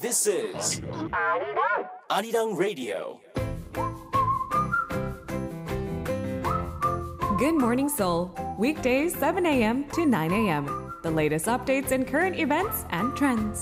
This is Arirang Radio. Good Morning Seoul, weekdays 7 a.m. to 9 a.m. The latest updates and current events and trends.